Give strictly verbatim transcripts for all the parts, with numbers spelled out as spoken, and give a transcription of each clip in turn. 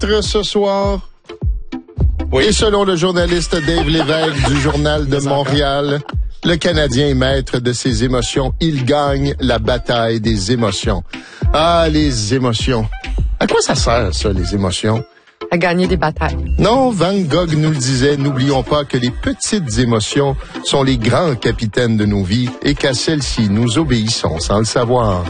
quatre ce soir. Oui. Et selon le journaliste Dave Lévesque du Journal de Montréal, le Canadien est maître de ses émotions. Il gagne la bataille des émotions. Ah, les émotions. À quoi ça sert, ça, les émotions? À gagner des batailles. Non, Van Gogh nous le disait, n'oublions pas que les petites émotions sont les grands capitaines de nos vies et qu'à celles-ci, nous obéissons sans le savoir.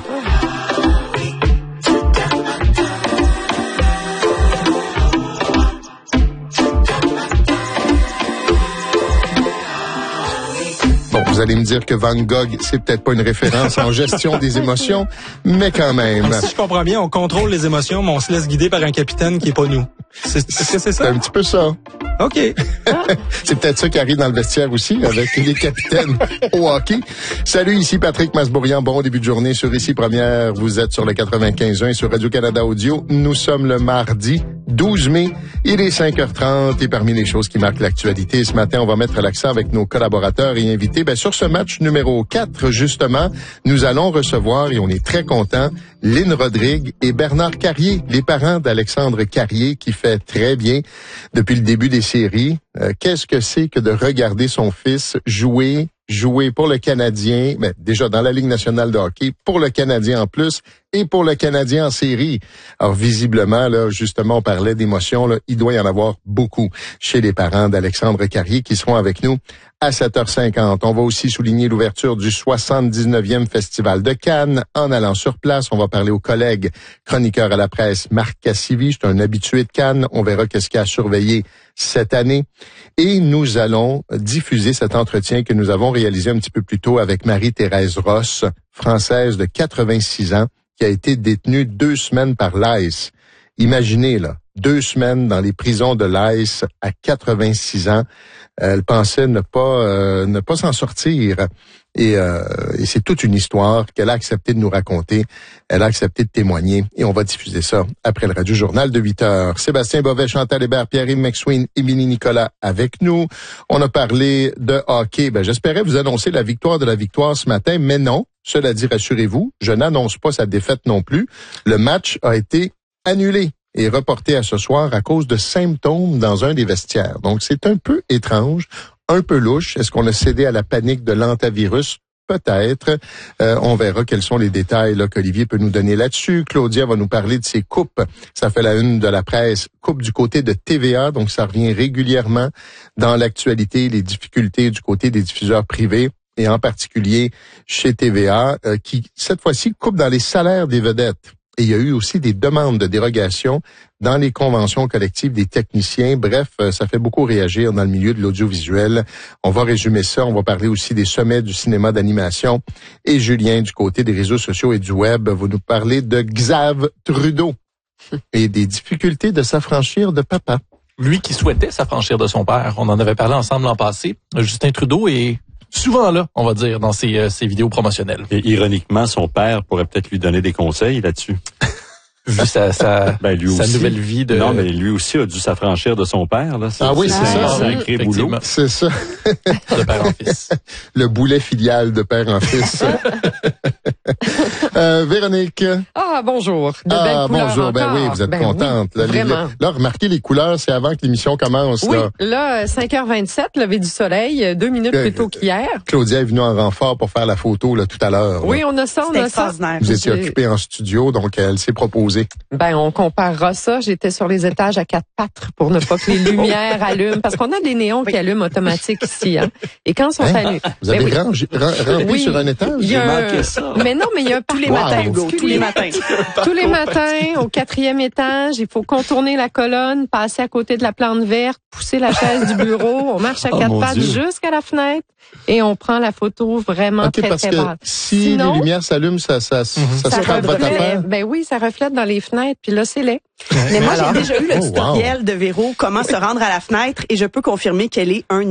Vous allez me dire que Van Gogh, c'est peut-être pas une référence en gestion des émotions, mais quand même. Si je comprends bien, on contrôle les émotions, mais on se laisse guider par un capitaine qui est pas nous. C'est, est-ce que c'est ça? C'est un petit peu ça. OK. C'est peut-être ça qui arrive dans le vestiaire aussi, avec les capitaines au hockey. Salut, ici Patrick Masbourian. Bon début de journée sur Ici Première. Vous êtes sur le quatre-vingt-quinze point un sur Radio-Canada Audio. Nous sommes le mardi douze mai. Il est cinq heures trente et parmi les choses qui marquent l'actualité, ce matin, on va mettre l'accent avec nos collaborateurs et invités. Ben, sur ce match numéro quatre, justement, nous allons recevoir, et on est très contents, Lynn Rodrigue et Bernard Carrier, les parents d'Alexandre Carrier, qui fait très bien depuis le début des séries. Euh, qu'est-ce que c'est que de regarder son fils jouer, jouer pour le Canadien, mais déjà dans la Ligue nationale de hockey, pour le Canadien en plus, et pour le Canadien en série. Alors, visiblement, là, justement, on parlait d'émotions, là, il doit y en avoir beaucoup chez les parents d'Alexandre Carrier qui seront avec nous à sept heures cinquante. On va aussi souligner l'ouverture du soixante-dix-neuvième Festival de Cannes. En allant sur place, on va parler aux collègues chroniqueurs à la presse. Marc Cassivi, c'est un habitué de Cannes. On verra qu'est-ce qu'il a surveillé cette année. Et nous allons diffuser cet entretien que nous avons réalisé un petit peu plus tôt avec Marie-Thérèse Ross, française de quatre-vingt-six ans, qui a été détenue deux semaines par l'I C E. Imaginez, là, deux semaines dans les prisons de l'I C E à quatre-vingt-six ans. Elle pensait ne pas euh, ne pas s'en sortir. Et, euh, et c'est toute une histoire qu'elle a accepté de nous raconter. Elle a accepté de témoigner. Et on va diffuser ça après le Radio Journal de huit heures. Sébastien Bovet, Chantal Hébert, Pierre-Yves McSween, Émilie Nicolas avec nous. On a parlé de hockey. Ben, j'espérais vous annoncer la victoire de la victoire ce matin, mais non. Cela dit, rassurez-vous, je n'annonce pas sa défaite non plus. Le match a été annulé et reporté à ce soir à cause de symptômes dans un des vestiaires. Donc, c'est un peu étrange, un peu louche. Est-ce qu'on a cédé à la panique de l'antavirus? Peut-être. Euh, on verra quels sont les détails là, qu'Olivier peut nous donner là-dessus. Claudia va nous parler de ses coupes. Ça fait la une de la presse. Coupe du côté de T V A, donc ça revient régulièrement dans l'actualité, les difficultés du côté des diffuseurs privés. Et en particulier chez T V A, euh, qui, cette fois-ci, coupe dans les salaires des vedettes. Et il y a eu aussi des demandes de dérogation dans les conventions collectives des techniciens. Bref, euh, ça fait beaucoup réagir dans le milieu de l'audiovisuel. On va résumer ça. On va parler aussi des sommets du cinéma d'animation. Et Julien, du côté des réseaux sociaux et du web, va nous parler de Xav Trudeau et des difficultés de s'affranchir de papa. Lui qui souhaitait s'affranchir de son père. On en avait parlé ensemble l'an passé. Justin Trudeau est souvent là, on va dire, dans ses, euh, ses vidéos promotionnelles. Et ironiquement, son père pourrait peut-être lui donner des conseils là-dessus. Vu sa, sa, ben, lui sa aussi. nouvelle vie de... Non, mais lui aussi a dû s'affranchir de son père. Là. Ah oui, c'est, c'est ça. C'est un sacré boulot. C'est ça. De père en fils. Le boulet filial de père en fils. euh, Véronique. Ah, bonjour. De ah, belles bonjour. Encore. Ben oui, vous êtes ben contente. Oui, là, vraiment. Les, là, remarquez les couleurs, c'est avant que l'émission commence. Oui, là, là cinq heures vingt-sept, lever du soleil, deux minutes euh, plus tôt qu'hier. Claudia est venue en renfort pour faire la photo là tout à l'heure. Oui, là. on a ça, on a ça. Vous étiez occupée en studio, donc elle s'est proposée. Ben, on comparera ça. J'étais sur les étages à quatre pattes pour ne pas que les lumières allument, parce qu'on a des néons qui allument automatiques ici, hein. Et quand ils sont Hein? allumés. Vous avez ben, rangé, ram, rampé oui, sur un étage? il y a J'ai manqué un... ça. Mais non, mais il y a un Tous les Wow. matins, Hugo, tous les matins. Tous les matins, au quatrième étage, il faut contourner la colonne, passer à côté de la plante verte, pousser la chaise du bureau, on marche à Oh, quatre mon pattes Dieu. jusqu'à la fenêtre et on prend la photo vraiment OK, très, parce très que basse. si Sinon, les lumières s'allument, ça, ça, ça, Mm-hmm. ça ça scrape votre reflète, affaire? ben oui, ça reflète dans les fenêtres, puis là, c'est laid. Mais moi, Alors? j'ai déjà eu le Oh, wow. tutoriel de Véro, comment se rendre à la fenêtre, et je peux confirmer qu'elle est un ninja.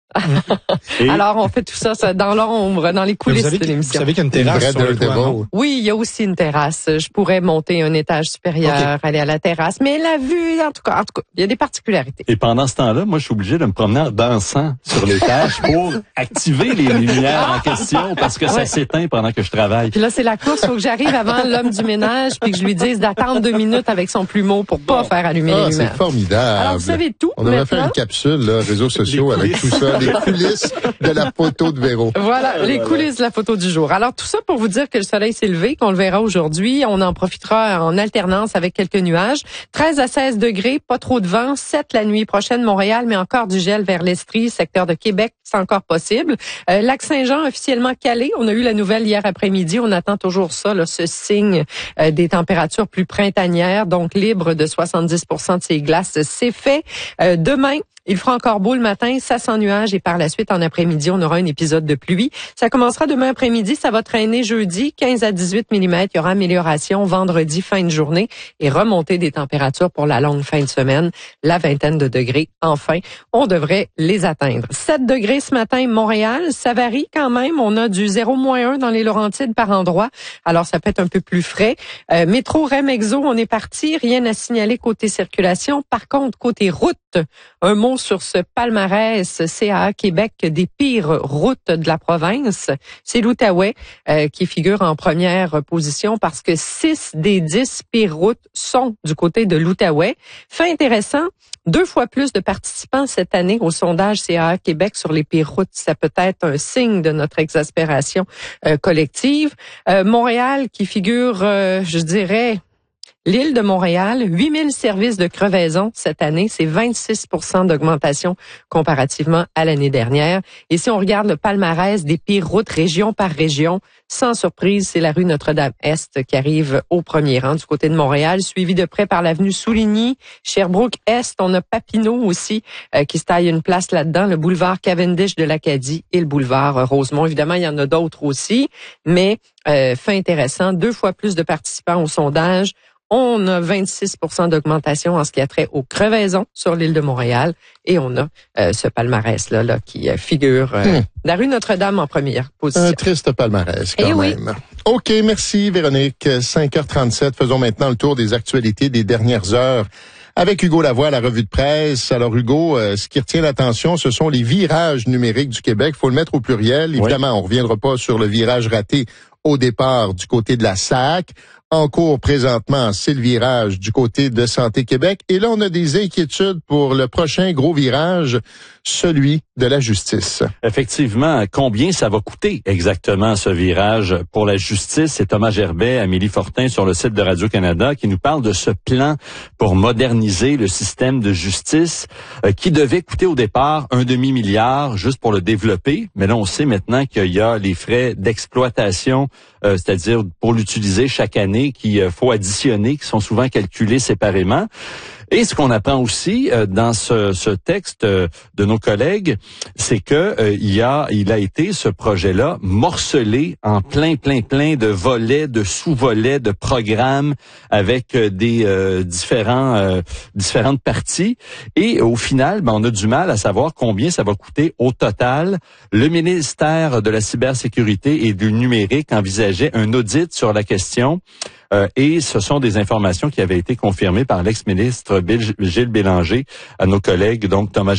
Et... Alors, on fait tout ça, ça dans l'ombre, dans les coulisses savez, de l'émission. Vous savez qu'il y a une terrasse sur le toit, non? Oui, il y a aussi une terrasse. Je pourrais monter un étage supérieur, okay. aller à la terrasse. Mais la vue, en tout cas, en tout cas, il y a des particularités. Et pendant ce temps-là, moi, je suis obligé de me promener en dansant sur l'étage pour activer les lumières en question parce que ça ouais. s'éteint pendant que je travaille. Puis là, c'est la course. Faut que j'arrive avant l'homme du ménage puis que je lui dise d'attendre deux minutes avec son plumeau pour pas bon. faire allumer ah, les lumières. C'est formidable. Alors, vous savez tout. On devrait maintenant. faire une capsule, là, réseaux sociaux avec tout ça. Les coulisses de la photo de Véro. Voilà, les coulisses de la photo du jour. Alors, tout ça pour vous dire que le soleil s'est levé, qu'on le verra aujourd'hui. On en profitera en alternance avec quelques nuages. treize à seize degrés, pas trop de vent. sept la nuit prochaine, Montréal, mais encore du gel vers l'Estrie, secteur de Québec, c'est encore possible. Euh, Lac-Saint-Jean officiellement calé. On a eu la nouvelle hier après-midi. On attend toujours ça, là, ce signe euh, des températures plus printanières, donc libre de soixante-dix pour cent de ces glaces. C'est fait. Euh, demain, il fera encore beau le matin, ça sans nuages et par la suite, en après-midi, on aura un épisode de pluie. Ça commencera demain après-midi, ça va traîner jeudi, quinze à dix-huit millimètres. Il y aura amélioration vendredi, fin de journée et remontée des températures pour la longue fin de semaine. La vingtaine de degrés, enfin, on devrait les atteindre. sept degrés ce matin, Montréal, ça varie quand même. On a du zéro moins un dans les Laurentides par endroit. Alors, ça peut être un peu plus frais. Euh, métro Rem-Exo, on est parti. Rien à signaler côté circulation. Par contre, côté route, un mot sur ce palmarès C A A Québec des pires routes de la province. C'est l'Outaouais euh, qui figure en première position parce que six des dix pires routes sont du côté de l'Outaouais. Fait intéressant, deux fois plus de participants cette année au sondage C A A Québec sur les pires routes. Ça peut être un signe de notre exaspération euh, collective. Euh, Montréal qui figure, euh, je dirais... L'île de Montréal, huit mille services de crevaison cette année, c'est vingt-six pour cent d'augmentation comparativement à l'année dernière. Et si on regarde le palmarès des pires routes région par région, sans surprise, c'est la rue Notre-Dame-Est qui arrive au premier rang du côté de Montréal, suivi de près par l'avenue Souligny, Sherbrooke-Est, on a Papineau aussi euh, qui se taille une place là-dedans, le boulevard Cavendish de l'Acadie et le boulevard euh, Rosemont. Évidemment, il y en a d'autres aussi, mais euh, fait intéressant, deux fois plus de participants au sondage. On a vingt-six pour cent d'augmentation en ce qui a trait aux crevaisons sur l'île de Montréal. Et on a euh, ce palmarès-là là, qui euh, figure euh, hmm. la rue Notre-Dame en première position. Un triste palmarès quand Et même. Oui. OK, merci Véronique. cinq heures trente-sept, faisons maintenant le tour des actualités des dernières heures. Avec Hugo Lavoie à la revue de presse. Alors Hugo, euh, ce qui retient l'attention, ce sont les virages numériques du Québec. Il faut le mettre au pluriel. Évidemment, oui. On ne reviendra pas sur le virage raté au départ du côté de la S A C. En cours présentement, c'est le virage du côté de Santé Québec. Et là, on a des inquiétudes pour le prochain gros virage, celui de la justice. Effectivement, combien ça va coûter exactement ce virage pour la justice? C'est Thomas Gerbet, Amélie Fortin sur le site de Radio-Canada qui nous parle de ce plan pour moderniser le système de justice euh, qui devait coûter au départ un demi-milliard juste pour le développer. Mais là, on sait maintenant qu'il y a les frais d'exploitation, euh, c'est-à-dire pour l'utiliser chaque année, qu'il euh, faut additionner, qui sont souvent calculés séparément. Et ce qu'on apprend aussi euh, dans ce, ce texte euh, de nos collègues, c'est que euh, il y a, il a été ce projet-là morcelé en plein, plein, plein de volets, de sous-volets, de programmes avec euh, des euh, différents, euh, différentes parties. Et au final, ben, on a du mal à savoir combien ça va coûter au total. Le ministère de la cybersécurité et du numérique envisageait un audit sur la question. Euh, et ce sont des informations qui avaient été confirmées par l'ex-ministre Gilles Bélanger à nos collègues, donc Thomas